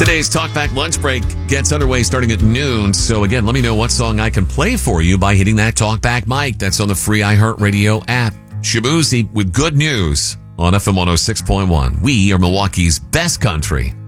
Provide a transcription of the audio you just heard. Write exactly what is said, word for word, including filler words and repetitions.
Today's Talkback Lunch Break gets underway starting at noon. So again, let me know what song I can play for you by hitting that Talkback mic. That's on the free iHeartRadio app. Shabuzi with good news on F M one oh six point one. We are Milwaukee's best country.